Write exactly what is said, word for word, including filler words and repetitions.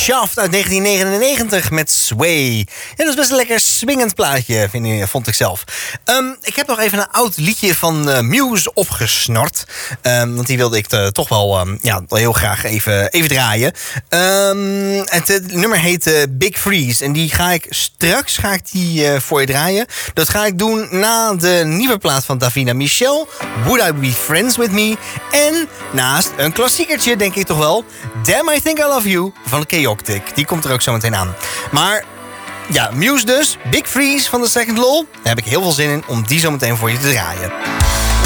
Shaft uit negentien negenennegentig met Sway. Ja, dat is best een lekker swingend plaatje, vind ik, vond ik zelf. Um, ik heb nog even een oud liedje van uh, Muse opgesnort. Um, want die wilde ik uh, toch wel um, ja, heel graag even, even draaien. Um, het, het nummer heet uh, Big Freeze. En die ga ik straks ga ik die, uh, voor je draaien. Dat ga ik doen na de nieuwe plaat van Davina Michel. Would I Be Friends With Me? En naast een klassiekertje, denk ik toch wel. Damn I Think I Love You van Chaotic. Die komt er ook zo meteen aan. Maar ja, Muse dus. Big Freeze van The Second Law. Daar heb ik heel veel zin in om die zo meteen voor je te draaien.